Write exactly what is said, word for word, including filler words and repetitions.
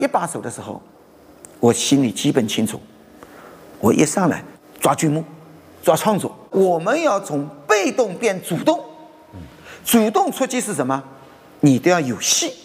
一把手的时候，我心里基本清楚，我一上来抓剧目，抓创作，我们要从被动变主动。主动出击是什么？你都要有戏。